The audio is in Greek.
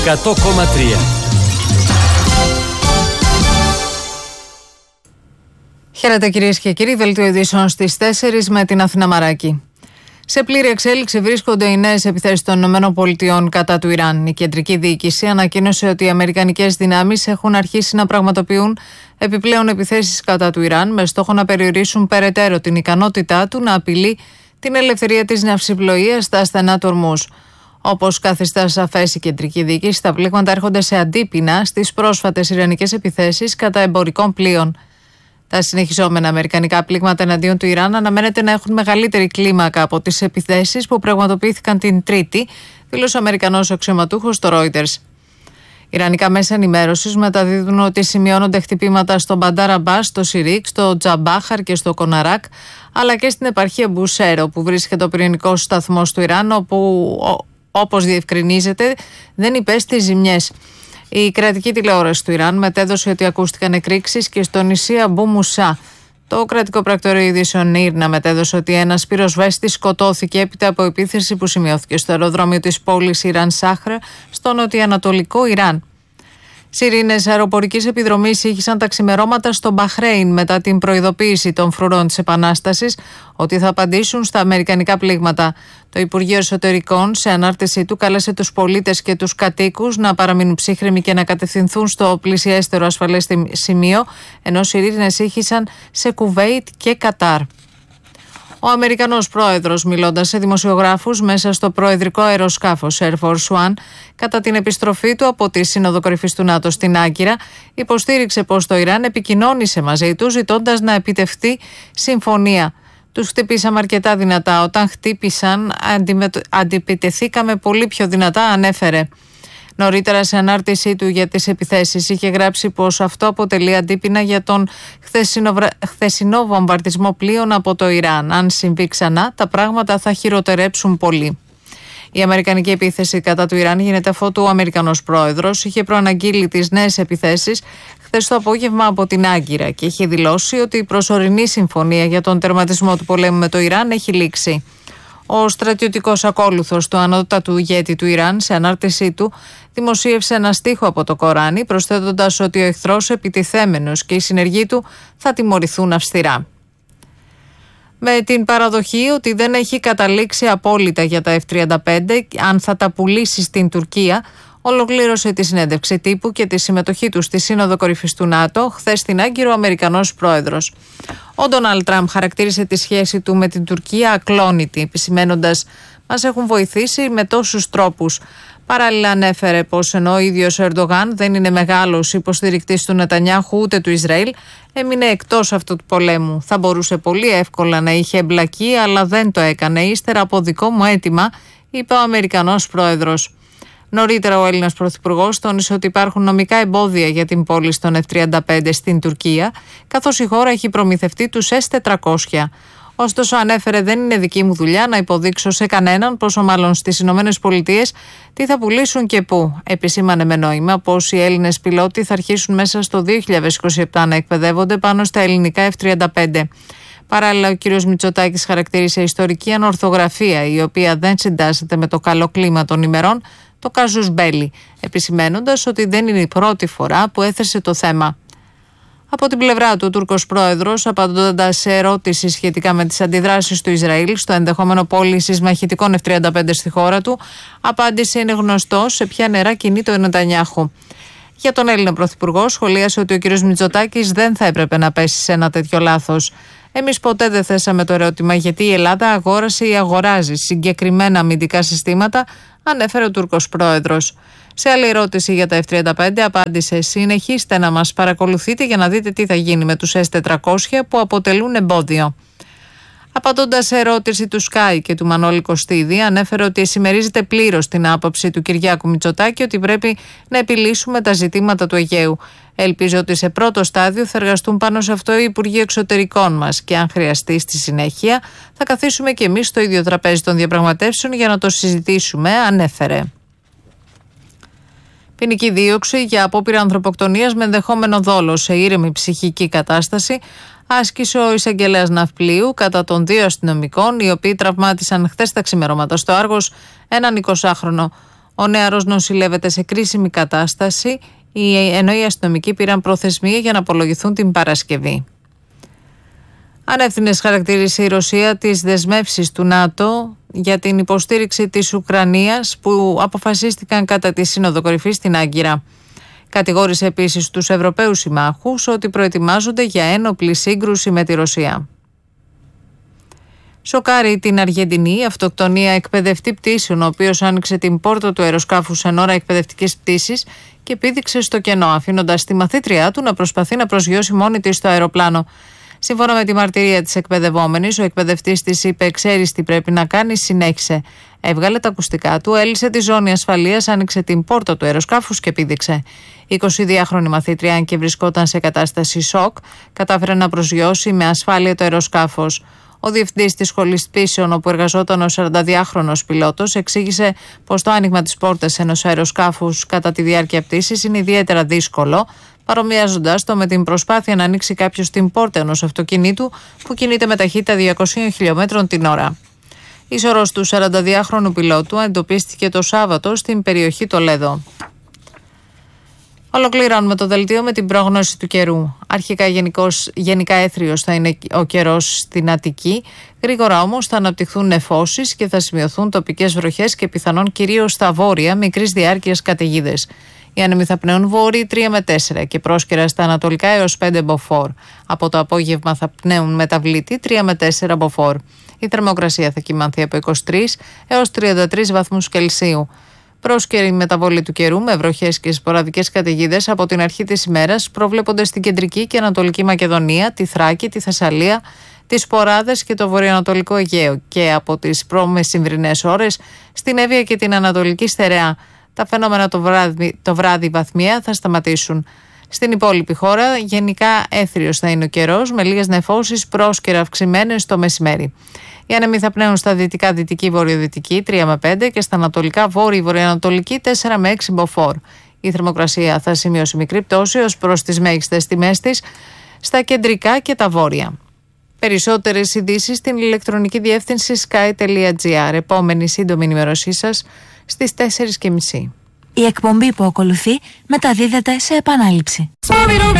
100,3. Χαίρετε κυρίες και κύριοι, δελτίο ειδήσεων στις 4 με την Αθηνά Μαράκη. Σε πλήρη εξέλιξη βρίσκονται οι νέες επιθέσεις των ΗΠΑ κατά του Ιράν. Η κεντρική διοίκηση ανακοίνωσε ότι οι αμερικανικές δυνάμεις έχουν αρχίσει να πραγματοποιούν επιπλέον επιθέσεις κατά του Ιράν με στόχο να περιορίσουν περαιτέρω την ικανότητά του να απειλεί την ελευθερία της ναυσιπλοείας στα στενά του Ορμούζ. Όπως καθιστά σαφές η κεντρική διοίκηση, τα πλήγματα έρχονται σε αντίπεινα στις πρόσφατες ιρανικές επιθέσεις κατά εμπορικών πλοίων. Τα συνεχιζόμενα αμερικανικά πλήγματα εναντίον του Ιράν αναμένεται να έχουν μεγαλύτερη κλίμακα από τις επιθέσεις που πραγματοποιήθηκαν την Τρίτη, δήλωσε ο Αμερικανός αξιωματούχος στο Reuters. Ιρανικά μέσα ενημέρωσης μεταδίδουν ότι σημειώνονται χτυπήματα στο Μπαντάρ Αμπάς, στο Σιρίκ, στο Τζαμπάχαρ και στο Κοναράκ, αλλά και στην επαρχία Μπουσέρο, που βρίσκεται ο πυρηνικός σταθμός του Ιράν, όπου, όπως διευκρινίζεται, δεν υπέστη ζημιές. Η κρατική τηλεόραση του Ιράν μετέδωσε ότι ακούστηκαν εκρήξεις και στο νησί Αμπού Μουσά. Το κρατικό πρακτορείο ειδήσεων Ήρνα μετέδωσε ότι ένας πυροσβέστης σκοτώθηκε έπειτα από επίθεση που σημειώθηκε στο αεροδρόμιο της πόλης Ιράν Σάχρ, στο νοτιοανατολικό Ιράν. Σιρήνες αεροπορικής επιδρομής ήχησαν τα ξημερώματα στο Μπαχρέιν μετά την προειδοποίηση των φρουρών της Επανάστασης ότι θα απαντήσουν στα αμερικανικά πλήγματα. Το Υπουργείο Εσωτερικών σε ανάρτησή του κάλεσε τους πολίτες και τους κατοίκους να παραμείνουν ψύχρεμοι και να κατευθυνθούν στο πλησιέστερο ασφαλές σημείο, ενώ σιρήνες ήχησαν σε Κουβέιτ και Κατάρ. Ο Αμερικανός πρόεδρος, μιλώντας σε δημοσιογράφους μέσα στο προεδρικό αεροσκάφος Air Force One κατά την επιστροφή του από τη Σύνοδο Κορυφής του ΝΑΤΟ στην Άγκυρα, υποστήριξε πως το Ιράν επικοινώνησε μαζί του ζητώντας να επιτευχθεί συμφωνία. Τους χτυπήσαμε αρκετά δυνατά. Όταν χτύπησαν, αντιπιτεθήκαμε πολύ πιο δυνατά, ανέφερε. Νωρίτερα, σε ανάρτησή του για τις επιθέσεις, είχε γράψει πως αυτό αποτελεί αντίπεινα για τον χθεσινό βομβαρδισμό πλοίων από το Ιράν. Αν συμβεί ξανά, τα πράγματα θα χειροτερέψουν πολύ. Η αμερικανική επίθεση κατά του Ιράν γίνεται αφότου ο Αμερικανός πρόεδρος είχε προαναγγείλει τις νέες επιθέσεις χθες το απόγευμα από την Άγκυρα και είχε δηλώσει ότι η προσωρινή συμφωνία για τον τερματισμό του πολέμου με το Ιράν έχει λήξει. Ο στρατιωτικός ακόλουθος του ανώτατου ηγέτη του Ιράν, σε ανάρτησή του, δημοσίευσε ένα στίχο από το Κοράνι, προσθέτοντας ότι ο εχθρός επιτιθέμενος και οι συνεργοί του θα τιμωρηθούν αυστηρά. Με την παραδοχή ότι δεν έχει καταλήξει απόλυτα για τα F-35 αν θα τα πουλήσει στην Τουρκία, ολοκλήρωσε τη συνέντευξη τύπου και τη συμμετοχή του στη Σύνοδο Κορυφής του ΝΑΤΟ χθες στην Άγκυρο ο Αμερικανός πρόεδρος. Ο Ντόναλντ Τραμπ χαρακτήρισε τη σχέση του με την Τουρκία ακλόνητη, επισημαίνοντας «Μας έχουν βοηθήσει με τόσους τρόπους». Παράλληλα ανέφερε πως ενώ ο ίδιος ο Ερντογάν δεν είναι μεγάλος υποστηρικτής του Νετανιάχου ούτε του Ισραήλ, έμεινε εκτός αυτού του πολέμου. Θα μπορούσε πολύ εύκολα να είχε εμπλακεί, αλλά δεν το έκανε ύστερα από δικό μου αίτημα, είπε ο Αμερικανός πρόεδρος. Νωρίτερα, ο Έλληνας Πρωθυπουργός τόνισε ότι υπάρχουν νομικά εμπόδια για την πώληση των F-35 στην Τουρκία, καθώς η χώρα έχει προμηθευτεί τους S-400. Ωστόσο, ανέφερε δεν είναι δική μου δουλειά να υποδείξω σε κανέναν, πόσο μάλλον στις Ηνωμένες Πολιτείες, τι θα πουλήσουν και πού. Επισήμανε με νόημα πως οι Έλληνες πιλότοι θα αρχίσουν μέσα στο 2027 να εκπαιδεύονται πάνω στα ελληνικά F-35. Παράλληλα, ο κ. Μητσοτάκης χαρακτήρισε ιστορική ανορθογραφία, η οποία δεν συντάσσεται με το καλό κλίμα των ημερών, το κάζους μπέλι, επισημένοντας ότι δεν είναι η πρώτη φορά που έθεσε το θέμα. Από την πλευρά του, ο Τούρκος πρόεδρος, απαντώντας σε ερώτηση σχετικά με τις αντιδράσεις του Ισραήλ στο ενδεχόμενο πώλησης μαχητικών F-35 στη χώρα του, απάντησε είναι γνωστό σε ποια νερά κινείται ο Νετανιάχου. Για τον Έλληνα Πρωθυπουργό, σχολίασε ότι ο κ. Μητσοτάκης δεν θα έπρεπε να πέσει σε ένα τέτοιο λάθος. Εμείς ποτέ δεν θέσαμε το ερώτημα γιατί η Ελλάδα αγόρασε ή αγοράζει συγκεκριμένα αμυντικά συστήματα, ανέφερε ο Τούρκος πρόεδρος. Σε άλλη ερώτηση για τα F-35 απάντησε «Συνεχίστε να μας παρακολουθείτε για να δείτε τι θα γίνει με τους S-400 που αποτελούν εμπόδιο». Απαντώντας σε ερώτηση του Sky και του Μανώλη Κωστίδη, ανέφερε ότι συμμερίζεται πλήρως την άποψη του Κυριάκου Μητσοτάκη ότι πρέπει να επιλύσουμε τα ζητήματα του Αιγαίου. Ελπίζω ότι σε πρώτο στάδιο θα εργαστούν πάνω σε αυτό οι Υπουργοί Εξωτερικών μας και αν χρειαστεί στη συνέχεια θα καθίσουμε και εμείς στο ίδιο τραπέζι των διαπραγματεύσεων για να το συζητήσουμε, ανέφερε. Ποινική δίωξη για απόπειρα ανθρωποκτονίας με ενδεχόμενο δόλο σε ήρεμη ψυχική κατάσταση άσκησε ο εισαγγελέας Ναυπλίου κατά των 2 αστυνομικών, οι οποίοι τραυμάτισαν χθες τα ξημερώματα στο Άργος έναν 20χρονο. Ο νεαρός νοσηλεύεται σε κρίσιμη κατάσταση, ενώ οι αστυνομικοί πήραν προθεσμία για να απολογηθούν την Παρασκευή. Ανεύθυνες χαρακτήρισε η Ρωσία τις δεσμεύσεις του ΝΑΤΟ για την υποστήριξη της Ουκρανίας που αποφασίστηκαν κατά τη Σύνοδο Κορυφής στην Άγκυρα. Κατηγόρησε επίσης τους Ευρωπαίους συμμάχους ότι προετοιμάζονται για ένοπλη σύγκρουση με τη Ρωσία. Σοκάρει την Αργεντινή η αυτοκτονία εκπαιδευτή πτήσεων, ο οποίος άνοιξε την πόρτα του αεροσκάφους εν ώρα εκπαιδευτικής πτήσης και πήδηξε στο κενό, αφήνοντας τη μαθήτριά του να προσπαθεί να προσγειώσει μόνη της στο αεροπλάνο. Σύμφωνα με τη μαρτυρία της εκπαιδευόμενης, ο εκπαιδευτής της είπε: «Ξέρεις τι πρέπει να κάνεις», συνέχισε. Έβγαλε τα ακουστικά του, έλυσε τη ζώνη ασφαλείας, άνοιξε την πόρτα του αεροσκάφους και πήδηξε. Η 22χρονη μαθήτρια, αν και βρισκόταν σε κατάσταση σοκ, κατάφερε να προσγειώσει με ασφάλεια το αεροσκάφος. Ο διευθυντής της σχολής πτήσεων, όπου εργαζόταν ο 42χρονος πιλότος, εξήγησε πως το άνοιγμα της πόρτας ενός αεροσκάφους κατά τη διάρκεια πτήσης είναι ιδιαίτερα δύσκολο, παρομοιάζοντας το με την προσπάθεια να ανοίξει κάποιος την πόρτα ενός αυτοκινήτου που κινείται με ταχύτητα 200 χιλιόμετρων την ώρα. Η σωρός του 42χρονου πιλότου εντοπίστηκε το Σάββατο στην περιοχή Τολέδο. Ολοκληρώνουμε το δελτίο με την πρόγνωση του καιρού. Αρχικά γενικά έθριος θα είναι ο καιρός στην Αττική. Γρήγορα όμως θα αναπτυχθούν νεφώσεις και θα σημειωθούν τοπικές βροχές και πιθανόν κυρίως στα βόρεια μικρής διάρκειας καταιγίδες. Οι άνεμοι θα πνέουν βόρειοι 3 με 4 και πρόσκαιρα στα ανατολικά έως 5 μποφόρ. Από το απόγευμα θα πνέουν μεταβλήτη 3 με 4 μποφόρ. Η θερμοκρασία θα κυμανθεί από 23 έως 33 βαθμούς Κελσίου. Πρόσκαιρη μεταβολή του καιρού με βροχές και σποραδικές καταιγίδες από την αρχή της ημέρας προβλέπονται στην κεντρική και ανατολική Μακεδονία, τη Θράκη, τη Θεσσαλία, τις Ποράδες και το βορειοανατολικό Αιγαίο και από τις προμεσημβρινές ώρες στην Εύβοια και την Ανατολική Στερεά. Τα φαινόμενα το βράδυ βαθμιαία θα σταματήσουν. Στην υπόλοιπη χώρα γενικά έθριος θα είναι ο καιρός με λίγες νεφώσεις πρόσκαιρα αυξημένες το μεσημέρι. Οι άνεμοι θα πνέουν στα δυτικά δυτική βορειοδυτική 3 με 5 και στα ανατολικά βόρειη βορειοανατολική 4 με 6 μποφόρ. Η θερμοκρασία θα σημειώσει μικρή πτώση ως προς τις μέγιστες τιμές της στα κεντρικά και τα βόρεια. Περισσότερες ειδήσεις στην ηλεκτρονική διεύθυνση sky.gr. Επόμενη σύντομη ενημέρωσή σας στις 4:30. Η εκπομπή που ακολουθεί μεταδίδεται σε επανάληψη.